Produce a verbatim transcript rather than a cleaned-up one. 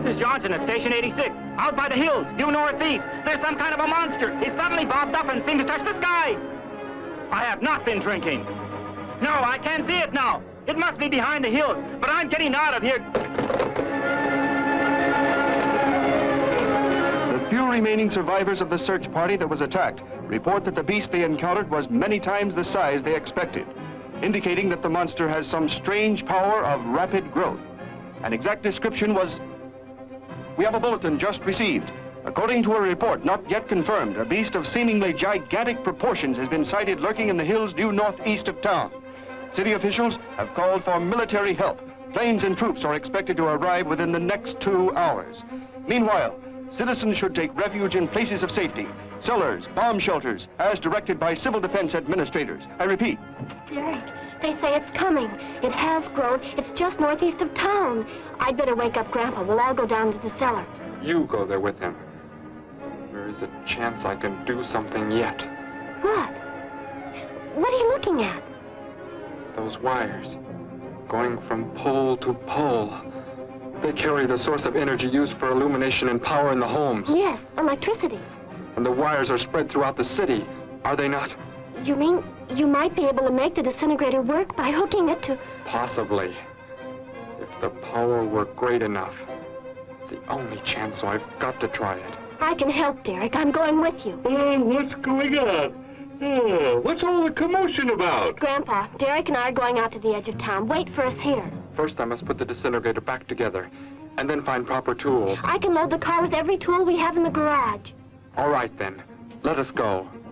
This is Johnson at Station eighty-six, out by the hills, due northeast. There's some kind of a monster. It suddenly bobbed up and seemed to touch the sky. I have not been drinking. No, I can't see it now. It must be behind the hills, but I'm getting out of here. The few remaining survivors of the search party that was attacked report that the beast they encountered was many times the size they expected, indicating that the monster has some strange power of rapid growth. An exact description was... We have a bulletin just received. According to a report not yet confirmed, a beast of seemingly gigantic proportions has been sighted lurking in the hills due northeast of town. City officials have called for military help. Planes and troops are expected to arrive within the next two hours. Meanwhile, citizens should take refuge in places of safety, cellars, bomb shelters, as directed by civil defense administrators. I repeat. Derek, they say it's coming. It has grown. It's just northeast of town. I'd better wake up Grandpa. We'll all go down to the cellar. You go there with him. There is a chance I can do something yet. What? What are you looking at? Those wires, going from pole to pole. They carry the source of energy used for illumination and power in the homes. Yes, electricity. And the wires are spread throughout the city, are they not? You mean you might be able to make the disintegrator work by hooking it to... Possibly. If the power were great enough. It's the only chance, so I've got to try it. I can help, Derek. I'm going with you. Oh, what's going on? Oh, what's all the commotion about? Grandpa, Derek and I are going out to the edge of town. Wait for us here. First, I must put the disintegrator back together, and then find proper tools. I can load the car with every tool we have in the garage. All right, then. Let us go.